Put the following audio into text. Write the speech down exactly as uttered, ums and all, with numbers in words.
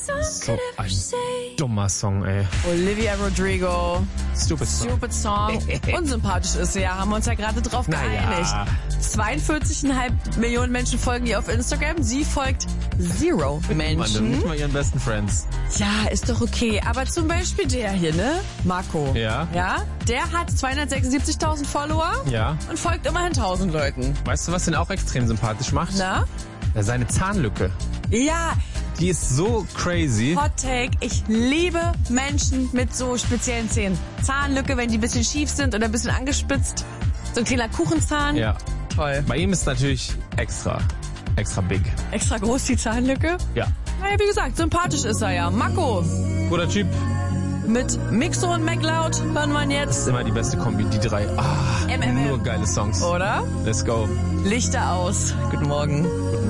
So ein dummer Song, ey. Olivia Rodrigo. Stupid Song. Stupid Song. Unsympathisch ist sie ja, haben wir uns ja gerade drauf Naja. geeinigt. zweiundvierzig Komma fünf Millionen Menschen folgen ihr auf Instagram. Sie folgt Zero Menschen. Nicht mal ihren besten Friends. Ja, ist doch okay. Aber zum Beispiel der hier, ne? Marco. Ja. Ja? Der hat zweihundertsechsundsiebzigtausend Follower. Ja. Und folgt immerhin tausend Leuten. Weißt du, was den auch extrem sympathisch macht? Na? Ja, seine Zahnlücke. Ja, Die ist so crazy. Hot Take. Ich liebe Menschen mit so speziellen Zähnen. Zahnlücke, wenn die ein bisschen schief sind oder ein bisschen angespitzt. So ein kleiner Kuchenzahn. Ja. Toll. Bei ihm ist natürlich extra, extra big. Extra groß die Zahnlücke. Ja. Naja, wie gesagt, sympathisch ist er ja. Mako. Guter Typ. Mit Mixo und MacLeod hören wir jetzt. Ist immer die beste Kombi, die drei. Ah, M M M. nur geile Songs. Oder? Let's go. Lichter aus. Guten Morgen.